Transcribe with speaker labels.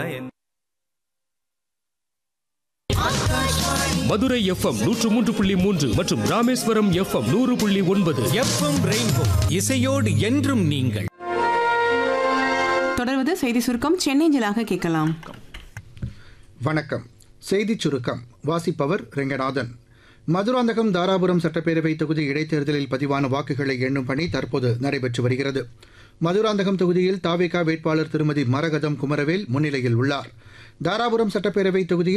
Speaker 1: Madurai FM 103.3 மற்றும் Rameswaram FM 100.9.
Speaker 2: FM rainbow இசையோடு என்றும் நீங்கள்.
Speaker 3: தொடர்வது செய்தி சுருக்கம். சென்னைஞ்சலாக கேட்கலாம்.
Speaker 4: வணக்கம். செய்திச் சுருக்கம் வாசிப்பவர் ரெங்கநாதன். மதுராந்தகம் தாராபுரம் சட்டப்பேரவை தொகுதி இடைத்தேர்தலில் பதிவான வாக்குகளை எண்ணும் பணி தற்போது நடைபெற்று வருகிறது. மதுராந்தகம் தொகுதியில் தாவேகா வேட்பாளர் திருமதி மரகதம் குமரவேல் முன்னிலையில் உள்ளார். தாராபுரம் சட்டப்பேரவை தொகுதியில்